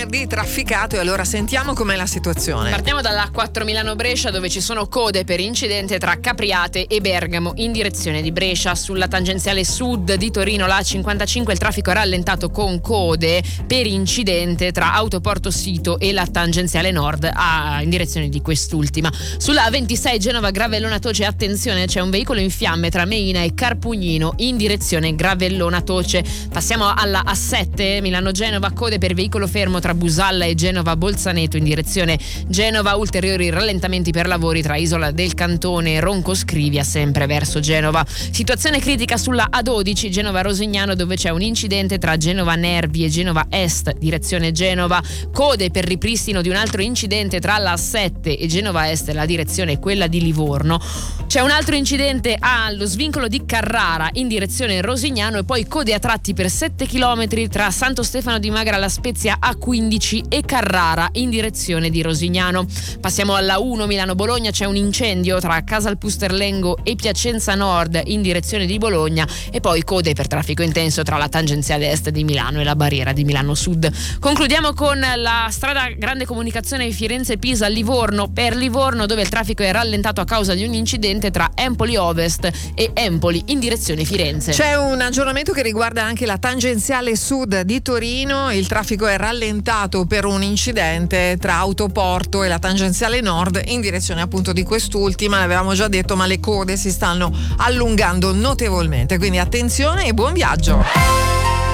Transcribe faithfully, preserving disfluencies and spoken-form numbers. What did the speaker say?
Di trafficato, e allora sentiamo com'è la situazione. Partiamo dalla A quattro Milano-Brescia, dove ci sono code per incidente tra Capriate e Bergamo in direzione di Brescia. Sulla tangenziale sud di Torino, la A cinquantacinque, il traffico è rallentato con code per incidente tra Autoporto Sito e la tangenziale nord a, in direzione di quest'ultima. Sulla A ventisei Genova Gravellona Toce, attenzione, c'è un veicolo in fiamme tra Meina e Carpugnino in direzione Gravellona Toce. Passiamo alla A sette Milano-Genova, code per veicolo fermo tra Busalla e Genova Bolzaneto in direzione Genova, ulteriori rallentamenti per lavori tra Isola del Cantone e Ronco Scrivia sempre verso Genova. Situazione critica sulla A dodici Genova Rosignano, dove c'è un incidente tra Genova Nervi e Genova Est direzione Genova, code per ripristino di un altro incidente tra la A sette e Genova Est, la direzione è quella di Livorno. C'è un altro incidente allo svincolo di Carrara in direzione Rosignano, e poi code a tratti per sette chilometri tra Santo Stefano di Magra La Spezia A quindici e Carrara in direzione di Rosignano. Passiamo alla uno Milano-Bologna, c'è un incendio tra Casal Pusterlengo e Piacenza Nord in direzione di Bologna, e poi code per traffico intenso tra la tangenziale est di Milano e la barriera di Milano Sud. Concludiamo con la strada Grande Comunicazione Firenze-Pisa-Livorno, per Livorno, dove il traffico è rallentato a causa di un incidente tra Empoli Ovest e Empoli in direzione Firenze. C'è un aggiornamento che riguarda anche la tangenziale sud di Torino, il traffico è rallentato per un incidente tra Autoporto e la tangenziale nord in direzione appunto di quest'ultima, l'avevamo già detto, ma le code si stanno allungando notevolmente, quindi attenzione e buon viaggio.